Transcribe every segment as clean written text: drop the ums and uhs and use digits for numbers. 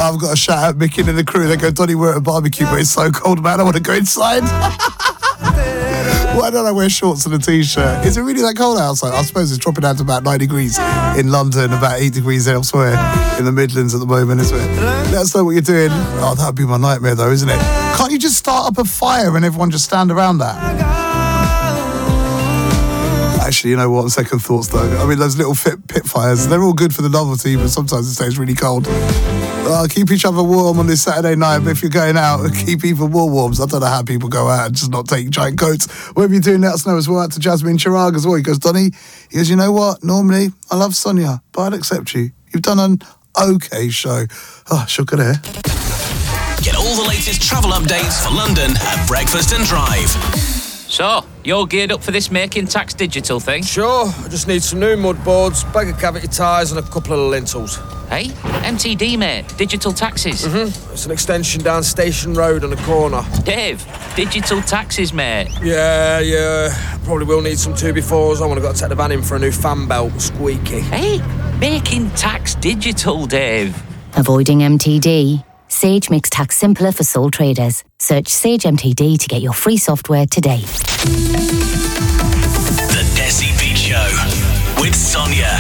I've got a shout out Mick and the crew. They go, Donny, we're at a barbecue, but it's so cold, man. I want to go inside. Why don't I wear shorts and a t-shirt? Is it really that cold outside? I suppose it's dropping down to about 9 degrees in London, about 8 degrees elsewhere in the Midlands at the moment, isn't it? Let us know what you're doing. Oh, that'd be my nightmare though, isn't it? Can't you just start up a fire and everyone just stand around that? Actually, you know what? On second thoughts though, I mean, those little pit fires, they're all good for the novelty, but sometimes it stays really cold. Keep each other warm on this Saturday night, but if you're going out, keep even more warm. I don't know how people go out and just not take giant coats. Whatever you're doing, let us know as well. Out to Jasmine Chirag as well. He goes, Donny, he goes, you know what? Normally, I love Sonia, but I'd accept you. You've done an okay show. Oh, shook her hair. Get all the latest travel updates for London at Breakfast and Drive. So, you're geared up for this Making Tax Digital thing? Sure, I just need some new mud boards, bag of cavity tyres and a couple of lintels. Hey, MTD, mate. Digital taxes. It's an extension down Station Road on the corner. Dave, digital taxes, mate. Yeah. Probably will need some 2x4s. I want to go take the van in for a new fan belt, squeaky. Hey, Making Tax Digital, Dave. Avoiding MTD? Sage makes tax simpler for sole traders. Search Sage MTD to get your free software today. The Desi Beat Show with Sonia.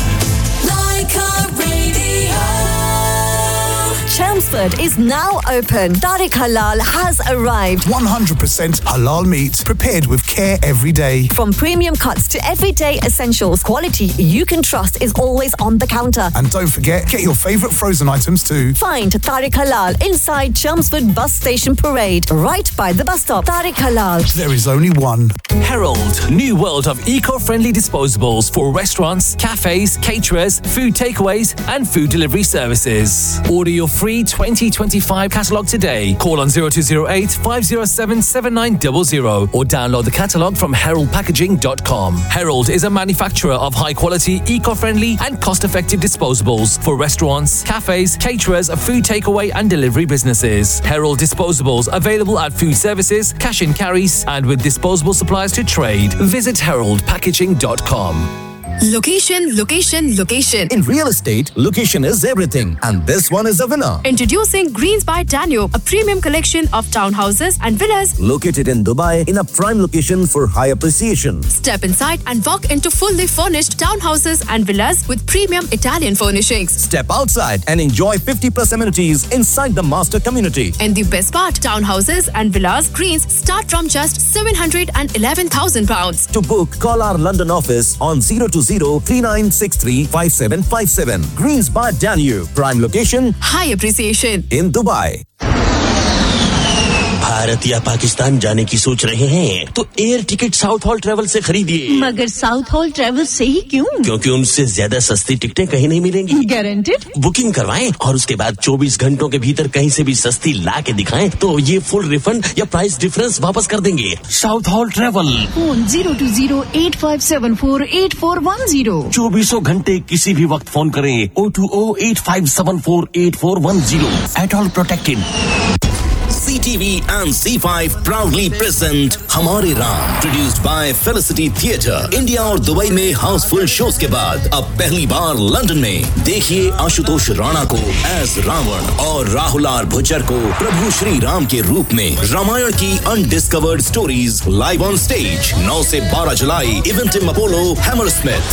Chelmsford is now open. Tariq Halal has arrived. 100% halal meat, prepared with care every day. From premium cuts to everyday essentials, quality you can trust is always on the counter. And don't forget, get your favourite frozen items too. Find Tariq Halal inside Chelmsford Bus Station Parade, right by the bus stop. Tariq Halal. There is only one. Herald, new world of eco-friendly disposables for restaurants, cafes, caterers, food takeaways and food delivery services. Order your free 2025 catalogue today. Call on 0208 507 7900 or download the catalogue from heraldpackaging.com. Herald is a manufacturer of high-quality, eco-friendly and cost-effective disposables for restaurants, cafes, caterers, food takeaway and delivery businesses. Herald disposables available at food services, cash and carries and with disposable supplies to trade. Visit heraldpackaging.com. Location, location, location. In real estate, location is everything. And this one is a winner. Introducing Greens by Danube, a premium collection of townhouses and villas located in Dubai in a prime location for high appreciation. Step inside and walk into fully furnished townhouses and villas with premium Italian furnishings. Step outside and enjoy 50+ amenities inside the master community. And the best part, townhouses and villas Greens start from just £711,000. To book, call our London office on 020-3963-5757. Greens by Danube. Prime location, high appreciation. In Dubai. Bharat या पाकिस्तान जाने की सोच रहे हैं तो air ticket south hall travel से खरीदिए। मगर साउथ हॉल ट्रैवल से ही क्यों? क्योंकि उनसे ज्यादा सस्ती टिकटें कहीं नहीं मिलेंगी। गारंटेड? बुकिंग करवाएं और उसके बाद 24 घंटों के भीतर कहीं से भी सस्ती ला के दिखाएं तो ये फुल रिफंड या प्राइस डिफरेंस वापस कर देंगे। South hall travel. फोन 020-8574-8410। 24 घंटे किसी भी वक्त फोन करें 020-8574-8410। At all protected. CTV and C5 proudly present हमारे Ram, produced by Felicity Theatre. India और दुबई में हाउसफुल शोज के बाद अब पहली बार लंदन में देखिए आशुतोष राणा को एज रावण और राहुल आर भुजर को प्रभु श्री राम के रूप में। रामायण की undiscovered stories live on stage 9 से 12 जुलाई इवेंटिम अपोलो हैमरस्मिथ।